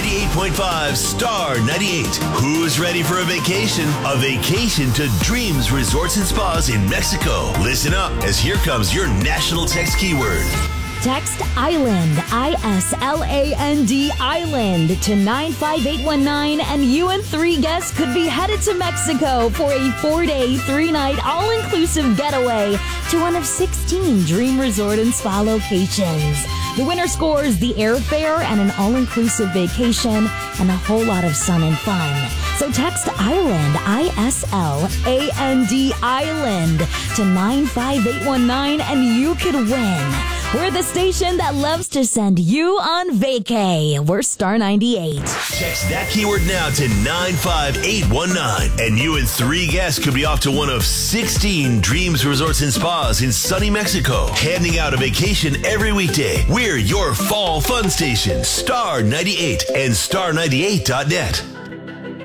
98.5 Star 98. Who's ready for a vacation? A vacation to Dreams Resorts and Spas in Mexico. Listen up, as here comes your national text keyword. Text Island, ISLAND, Island to 95819, and you and 3 guests could be headed to Mexico for a 4-day, 3-night, all-inclusive getaway to one of 16 Dream Resort and Spa locations. The winner scores the airfare and an all-inclusive vacation and a whole lot of sun and fun. So text Island, ISLAND, Island to 95819, and you could win. We're the station that loves to send you on vacay. We're Star 98. Text that keyword now to 95819, and you and 3 guests could be off to one of 16 Dreams Resorts and Spas in sunny Mexico, handing out a vacation every weekday. We're your fall fun station, Star 98 and star98.net.